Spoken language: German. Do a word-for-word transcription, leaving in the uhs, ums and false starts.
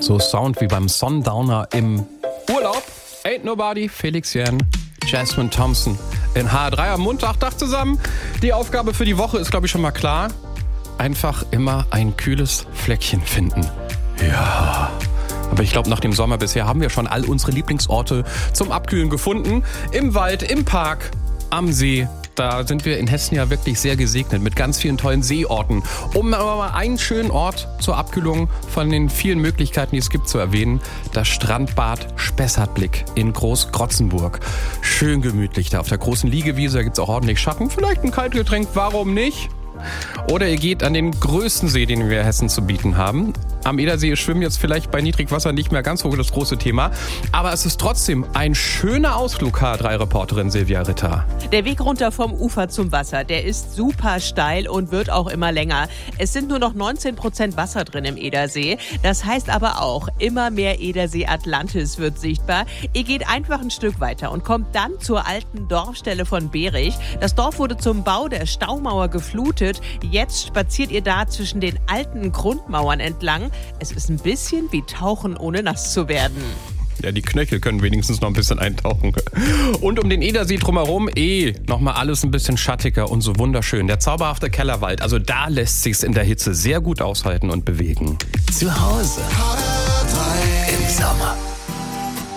So Sound wie beim Sundowner im Urlaub. Ain't Nobody, Felix Jähn, Jasmine Thompson in H R drei am Montag zusammen. Die Aufgabe für die Woche ist, glaube ich, schon mal klar. Einfach immer ein kühles Fleckchen finden. Ja. Aber ich glaube, nach dem Sommer bisher haben wir schon all unsere Lieblingsorte zum Abkühlen gefunden. Im Wald, im Park, am See. Da sind wir in Hessen ja wirklich sehr gesegnet mit ganz vielen tollen Seeorten. Um aber mal einen schönen Ort zur Abkühlung von den vielen Möglichkeiten, die es gibt, zu erwähnen. Das Strandbad Spessartblick in Großkrotzenburg. Schön gemütlich da auf der großen Liegewiese. Da gibt es auch ordentlich Schatten. Vielleicht ein Kaltgetränk, warum nicht? Oder ihr geht an den größten See, den wir in Hessen zu bieten haben. Am Edersee ist Schwimmen jetzt vielleicht bei Niedrigwasser nicht mehr ganz so das große Thema. Aber es ist trotzdem ein schöner Ausflug, H R drei Reporterin Silvia Ritter. Der Weg runter vom Ufer zum Wasser, der ist super steil und wird auch immer länger. Es sind nur noch neunzehn Prozent Wasser drin im Edersee. Das heißt aber auch, immer mehr Edersee Atlantis wird sichtbar. Ihr geht einfach ein Stück weiter und kommt dann zur alten Dorfstelle von Berich. Das Dorf wurde zum Bau der Staumauer geflutet. Jetzt spaziert ihr da zwischen den alten Grundmauern entlang. Es ist ein bisschen wie Tauchen, ohne nass zu werden. Ja, die Knöchel können wenigstens noch ein bisschen eintauchen. Und um den Edersee drumherum eh nochmal alles ein bisschen schattiger und so wunderschön. Der zauberhafte Kellerwald, also da lässt sich's in der Hitze sehr gut aushalten und bewegen. Zu Hause im Sommer.